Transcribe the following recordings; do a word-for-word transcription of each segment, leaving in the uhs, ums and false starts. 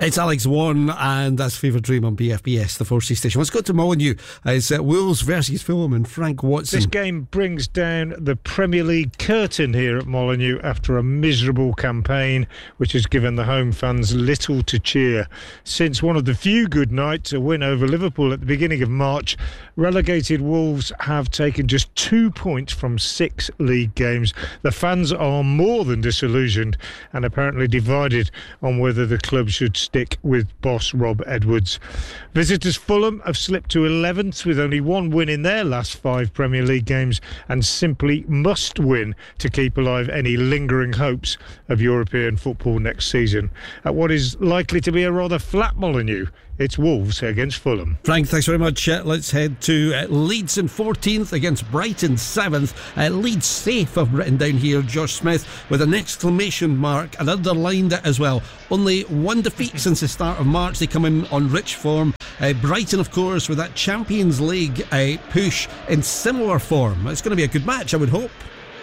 It's Alex Warren, and that's Favourite Dream on B F B S, the four C station. Let's go to Molyneux. It's uh, Wolves versus Fulham and Frank Watson. This game brings down the Premier League curtain here at Molyneux after a miserable campaign, which has given the home fans little to cheer. Since one of the few good nights, a win over Liverpool at the beginning of March, relegated Wolves have taken just two points from six league games. The fans are more than disillusioned and apparently divided on whether the club should stick with boss Rob Edwards. Visitors Fulham have slipped to eleventh with only one win in their last five Premier League games and simply must win to keep alive any lingering hopes of European football next season. At what is likely to be a rather flat Molyneux, it's Wolves against Fulham. Frank, thanks very much. Uh, let's head to uh, Leeds in fourteenth against Brighton seventh. Uh, Leeds safe, I've written down here, Josh Smith, with an exclamation mark and underlined it as well. Only one defeat since the start of March. They come in on rich form. Uh, Brighton, of course, with that Champions League uh, push in similar form. It's going to be a good match, I would hope.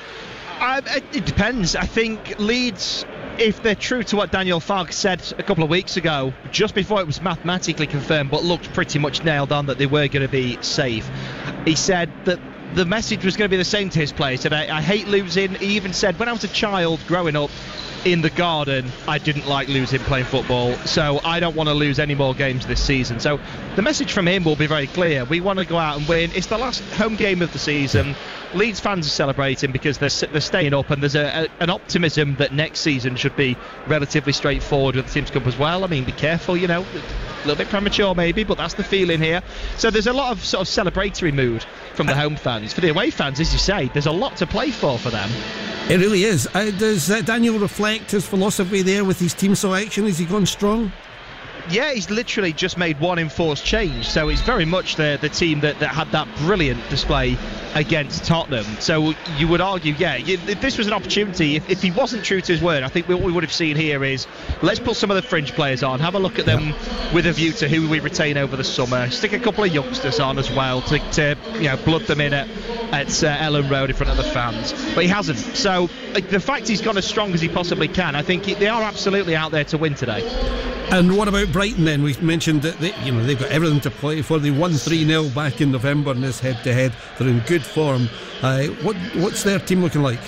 Uh, it depends. I think Leeds, if they're true to what Daniel Farke said a couple of weeks ago, just before it was mathematically confirmed, but looked pretty much nailed on that they were going to be safe, he said that the message was going to be the same to his players. He said, I, I hate losing. He even said, when I was a child growing up in the garden, I didn't like losing playing football, so I don't want to lose any more games this season. So the message from him will be very clear. We want to go out and win. It's the last home game of the season. Leeds fans are celebrating because they're, they're staying up, and there's a, a, an optimism that next season should be relatively straightforward with the Teams Cup as well. I mean, be careful, you know, a little bit premature maybe, but that's the feeling here. So there's a lot of sort of celebratory mood from the home fans. For the away fans, as you say, there's a lot to play for for them. It really is. Uh, does uh, Daniel reflect his philosophy there with his team selection? Has he gone strong? Yeah, he's literally just made one enforced change, so it's very much the the team that, that had that brilliant display against Tottenham. So you would argue, yeah, if this was an opportunity, if, if he wasn't true to his word, I think what we would have seen here is, let's put some of the fringe players on, have a look at them with a view to who we retain over the summer, stick a couple of youngsters on as well to, to you know, blood them in at, at uh, Ellen Road in front of the fans. But he hasn't. So like, the fact he's gone as strong as he possibly can, I think he, they are absolutely out there to win today. And what about Brighton then? We mentioned that they, you know, they've got everything to play for. They won three nil back in November in this head-to-head. They're in good form. Uh, what What's their team looking like?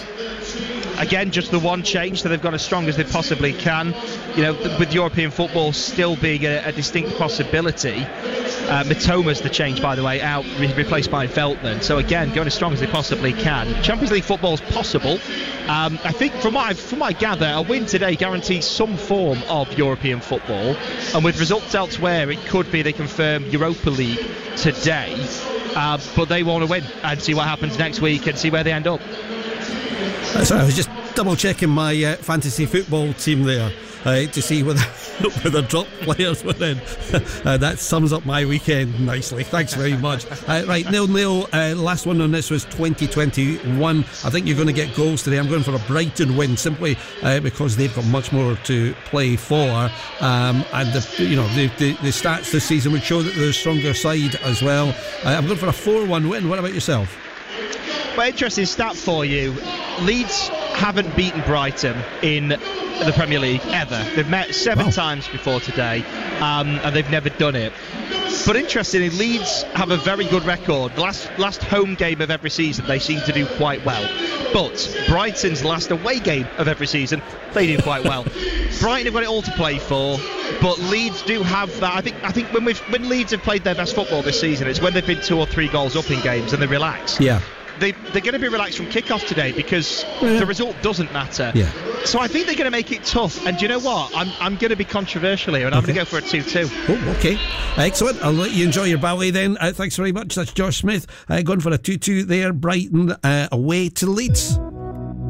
Again, just the one change, so they've gone as strong as they possibly can. You know, with European football still being a, a distinct possibility. Uh, Mitoma's the change, by the way, out, re- replaced by Veltman. So again, going as strong as they possibly can. Champions League football is possible. Um, I think, from what, I've, from what I gather, a win today guarantees some form of European football. And with results elsewhere, it could be they confirm Europa League today. Uh, but they want to win and see what happens next week and see where they end up. Sorry, I was just double checking my uh, fantasy football team there uh, to see whether whether drop players were in. uh, that sums up my weekend nicely. Thanks very much. Uh, right, nil nil. Uh, last one on this was twenty twenty-one. I think you're going to get goals today. I'm going for a Brighton win simply uh, because they've got much more to play for. Um, and the you know the, the the stats this season would show that they're a stronger side as well. Uh, I'm going for a four one win. What about yourself? Well, interesting stat for you. Leeds haven't beaten Brighton in the Premier League ever. They've met seven wow. times before today, um, and they've never done it. But interestingly, Leeds have a very good record. The last, last home game of every season, they seem to do quite well. But Brighton's last away game of every season, they do quite well. Brighton have got it all to play for, but Leeds do have that. I think I think when we've when Leeds have played their best football this season, it's when they've been two or three goals up in games and they relax. Yeah. They, they're going to be relaxed from kick-off today because yeah. the result doesn't matter. Yeah. So I think they're going to make it tough. And do you know what? I'm I'm going to be controversial here, and I'm okay. going to go for a two two. Oh, okay. Excellent. I'll let you enjoy your ballet then. Uh, thanks very much. That's Josh Smith uh, going for a two two there. Brighton uh, away to Leeds.